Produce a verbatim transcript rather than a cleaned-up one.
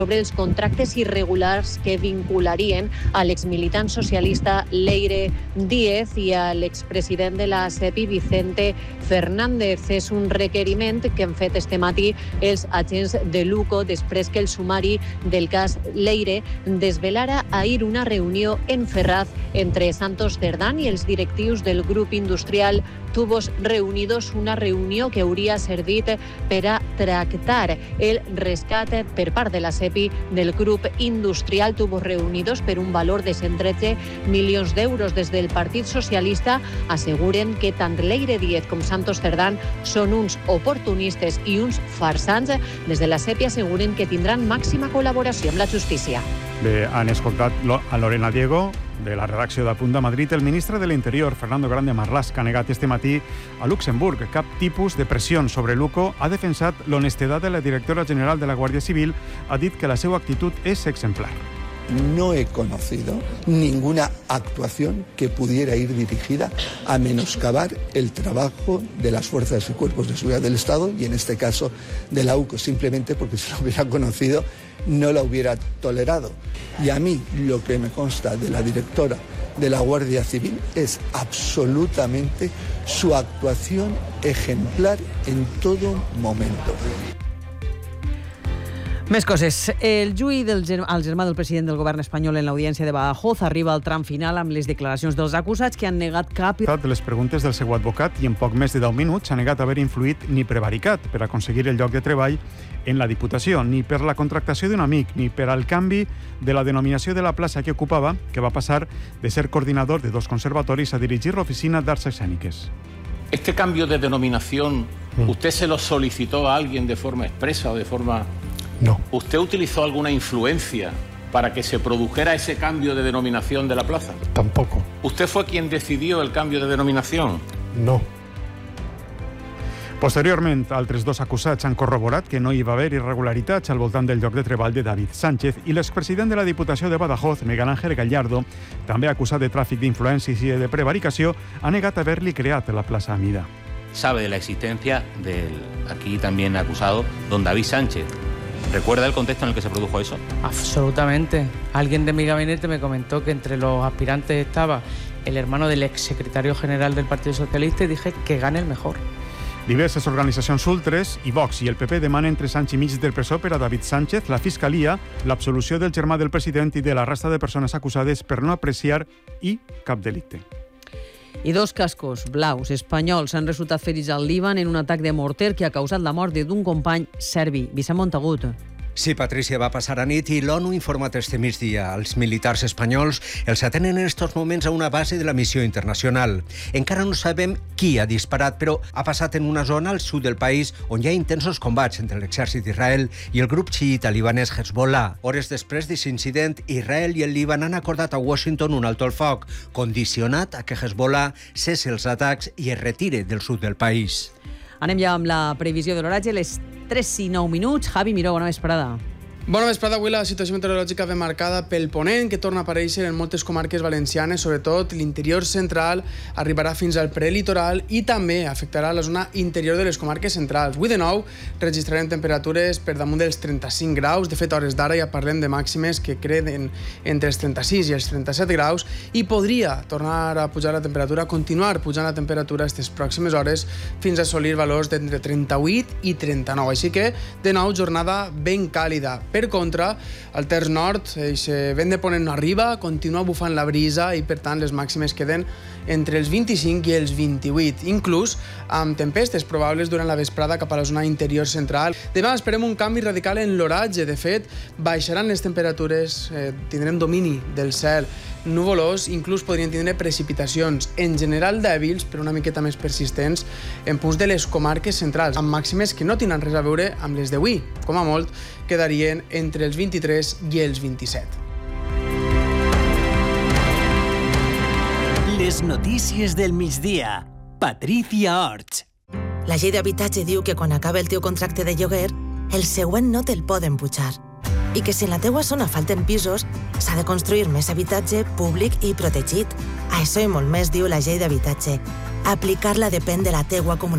sobre els contractes irregulars que vincularien a l'exmilitant socialista Leire Díez i a l'expresident de la SEPI, Vicente Fernández. És un requeriment que han fet este matí els agents de Luco després que el sumari del cas Leire desvelara ahir una reunió en Ferraz entre Santos Cerdán i els directius del grup industrial Tubos Reunidos, una reunió que hauria servit per a tractar el rescat per part de la SEPI del grup industrial Tubos Reunidos per un valor de cent tretze milions d'euros. Des del Partit Socialista asseguren que tant Leire Díez com Santos Cerdán són uns oportunistes i uns farsants. Des de la SEPI asseguren que tindran màxima col·laboració amb la justícia. Bé, han escoltat a Lorena Diego, de la redacció de Punt de Madrid. El ministre de l'Interior, Fernando Grande Marlaska, ha negat este matí a Luxemburg cap tipus de pressió sobre Luco. Ha defensat l'honestedat de la directora general de la Guàrdia Civil. Ha dit que la seva actitud és exemplar. No he conocido ninguna actuación que pudiera ir dirigida a menoscabar el trabajo de las fuerzas y cuerpos de seguridad del Estado y en este caso de la U C O, simplemente porque si lo hubiera conocido no la hubiera tolerado. Y a mí lo que me consta de la directora de la Guardia Civil es absolutamente su actuación ejemplar en todo momento. Més coses. El juí del germà, el germà del president del govern espanyol en l'audiència de Badajoz arriba al tram final amb les declaracions dels acusats que han negat cap... De les preguntes del seu advocat i en poc més de deu minuts s'ha negat haver influït ni prevaricat per aconseguir el lloc de treball en la Diputació, ni per la contractació d'un amic, ni per al canvi de la denominació de la plaça que ocupava, que va passar de ser coordinador de dos conservatoris a dirigir l'oficina d'arts escèniques. Este cambio de denominación, ¿usted se lo solicitó a alguien de forma expresa o de forma...? No. ¿Usted utilizó alguna influencia para que se produjera ese cambio de denominación de la plaza? Tampoco. ¿Usted fue quien decidió el cambio de denominación? No. Posteriorment, altres dos acusats han corroborat que no hi va haver irregularitats al voltant del lloc de treball de David Sánchez i l'expresident de la Diputació de Badajoz, Miguel Ángel Gallardo, també acusat de tràfic d'influències i de prevaricació, ha negat haver-li creat la plaça Amida. Sabe de la existencia del aquí también acusado, don David Sánchez. ¿Recuerda el contexto en el que se produjo eso? Absolutamente. Alguien de mi gabinete me comentó que entre los aspirantes estaba el hermano del exsecretario general del Partido Socialista y dije que gane el mejor. Diverses organitzacions ultres i Vox i el P P demanen tres anys i mig del presó per a David Sánchez. La Fiscalia, l'absolució del germà del president i de la resta de persones acusades per no apreciar i cap delicte. I dos cascos blaus espanyols han resultat ferits al Líban en un atac de morter que ha causat la mort d'un company serbi. Vicent Montagut. Sí, Patricia, va passar a nit i l'ONU ha informat este migdia. Els militars espanyols els atenen en estos moments a una base de la missió internacional. Encara no sabem qui ha disparat, però ha passat en una zona al sud del país on hi ha intensos combats entre l'exèrcit d'Israel i el grup xiïta libanès Hezbollah. Hores després d'aquest incident, Israel i el Líban han acordat a Washington un alto el foc, condicionat a que Hezbollah cessi els atacs i es retire del sud del país. Anem ja amb la previsió de l'oratge, les tres i nou minuts. Javi Miró, bona vesprada. Bona vesprada. Avui la situació meteorològica ve marcada pel ponent, que torna a aparèixer en moltes comarques valencianes, sobretot l'interior central, arribarà fins al prelitoral i també afectarà la zona interior de les comarques centrals. Avui de nou registrarem temperatures per damunt dels trenta-cinc graus. De fet, a hores d'ara ja parlem de màximes que creden entre els trenta-sis i els trenta-set graus i podria tornar a pujar la temperatura, continuar pujant la temperatura aquestes pròximes hores fins a assolir valors d'entre trenta-vuit i trenta-nou. Així que, de nou, jornada ben càlida. Per contra, al terç nord, el vent de ponent no arriba, continua bufant la brisa i, per tant, les màximes queden entre els vint-i-cinc i els vint-i-vuit, inclús amb tempestes probables durant la vesprada cap a la zona interior central. Demà esperem un canvi radical en l'oratge. De fet, baixaran les temperatures, eh, tindrem domini del cel nuvolós, inclús podrien tindre precipitacions, en general dèbils, però una miqueta més persistents, en punts de les comarques centrals, amb màximes que no tindran res a veure amb les d'avui. Com a molt, quedarien entre els vint-i-tres i els vint-i-set. Les notícies del migdia. Patricia Orts. La llei d'habitatge diu que quan acaba el teu contracte de lloguer, el següent no te'l poden pujar. I que si en la teua zona falten pisos, s'ha de construir més habitatge públic i protegit. Això i molt més diu la llei d'habitatge. Aplicar-la depèn de la teua comunitat.